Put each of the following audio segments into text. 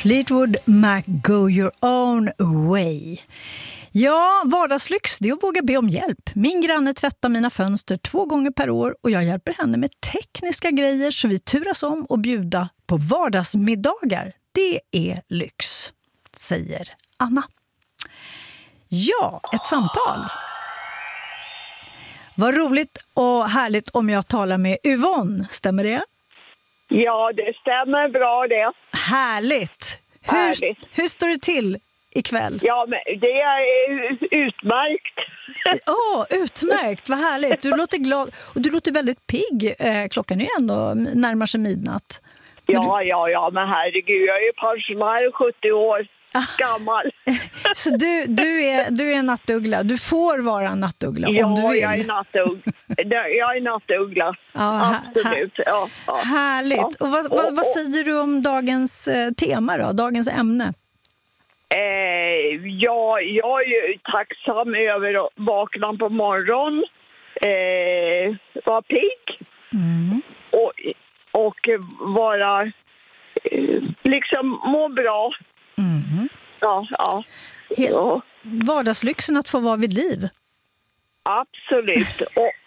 Fleetwood Mac, Go Your Own Way. Ja, vardagslyx, det är att våga be om hjälp. Min granne tvättar mina fönster 2 gånger per år och jag hjälper henne med tekniska grejer så vi turas om och bjuda på vardagsmiddagar. Det är lyx, säger Anna. Ja, ett samtal. Vad roligt och härligt om jag talar med Yvonne, stämmer det? Ja, det stämmer bra det. Härligt! Hur står det till ikväll? Ja, men det är utmärkt. Utmärkt, vad härligt. Du låter glad och du låter väldigt pigg. Klockan är ju ändå närmar sig midnatt. Ja, men herregud, jag är ju pensionär, 70 år gammal. Så du är en nattuggla. Du får vara en nattuggla om du vill. Ja, jag är nattuggla. Ja, absolut. Ja. Härligt. Ja. Och vad säger du om dagens tema då? Dagens ämne? Jag är ju tacksam över att vakna på morgonen. Vara pigg. Mm. Och vara liksom må bra. Mm. Ja. Vardagslyxen att få vara vid liv. Absolut.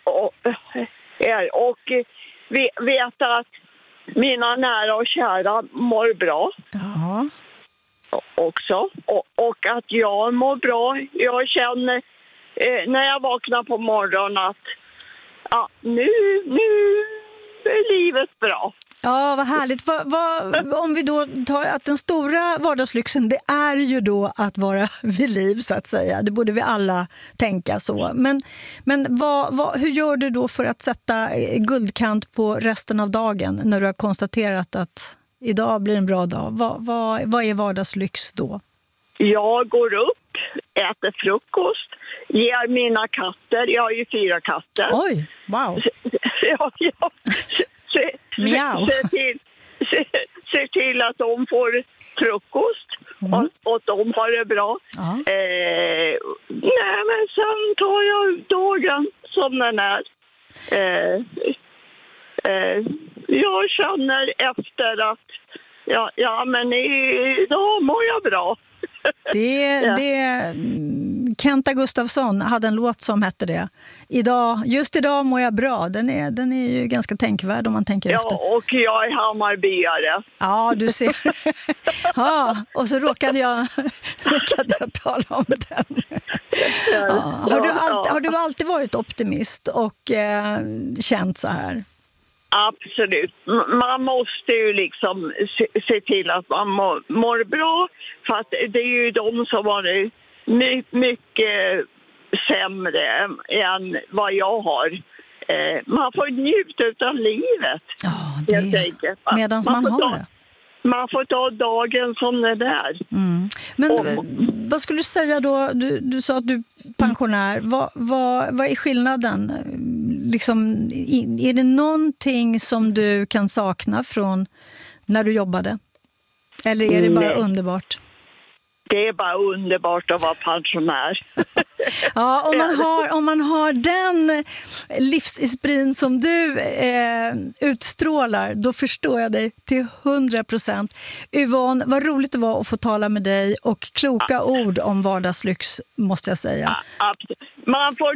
och veta att mina nära och kära mår bra. Ja. Också. Och att jag mår bra. Jag känner när jag vaknar på morgonen att nu är livet bra. Ja, vad härligt. Om vi då tar att den stora vardagslyxen, det är ju då att vara vid liv så att säga. Det borde vi alla tänka så. Men hur gör du då för att sätta guldkant på resten av dagen när du har konstaterat att idag blir en bra dag? Vad är vardagslyx då? Jag går upp, äter frukost, ger mina katter, jag har ju 4 katter. Oj, wow. Se till att de får frukost och de har det bra. Ja. Men sen tar jag dagen som den är. Jag känner efter att men idag mår jag bra. Kenta Gustafsson hade en låt som hette det. Just idag mår jag bra. Den är ju ganska tänkvärd om man tänker efter. Ja, och jag är Hammarbyare. Ja, du ser. Ja, och så råkade jag tala om den. Ja. Har du alltid varit optimist och känt så här? Absolut. Man måste ju liksom se till att man mår bra, för att det är ju de som har mycket sämre än vad jag har. Man får njuta av livet. Ja, medan man har det. Man får ta dagen som det är. Mm. Men vad skulle du säga då? Du sa att du är pensionär. Vad är skillnaden? Liksom, är det någonting som du kan sakna från när du jobbade? Eller är det bara underbart? Det är bara underbart att vara pensionär. Ja, om man har den livsesprin som du utstrålar, då förstår jag dig till 100%. Yvonne, vad roligt det var att få tala med dig och kloka ord om vardagslyx, måste jag säga. Absolut. Man får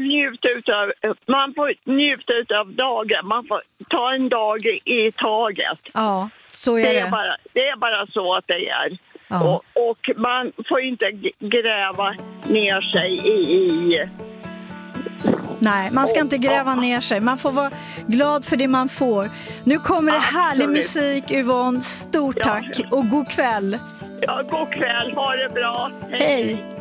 njuta av dagen. Man får ta en dag i taget. Ja, så är det. Det är bara så att det är. Ja. Och man får inte gräva ner sig i... Nej, man ska inte gräva ner sig. Man får vara glad för det man får. Nu kommer det härlig musik, Yvonne. Stort tack och god kväll. Ja, god kväll. Ha det bra. Hej.